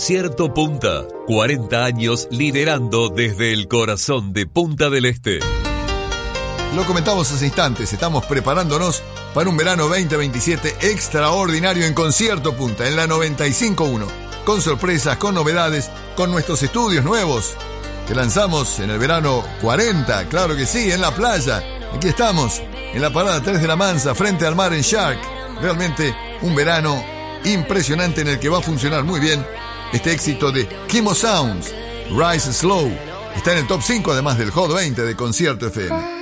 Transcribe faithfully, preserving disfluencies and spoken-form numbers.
Concierto Punta, cuarenta años liderando desde el corazón de Punta del Este. Lo comentamos hace instantes, estamos preparándonos para un verano veinte veintisiete extraordinario en Concierto Punta, en la noventa y cinco punto uno, con sorpresas, con novedades, con nuestros estudios nuevos que lanzamos en el verano cuarenta, claro que sí, en la playa. Aquí estamos, en la parada tres de la Mansa, frente al mar en Shark. Realmente un verano impresionante en el que va a funcionar muy bien este éxito de Kimo Sounds, Rise Slow. Está en el top cinco además del Hot veinte de Concierto F M.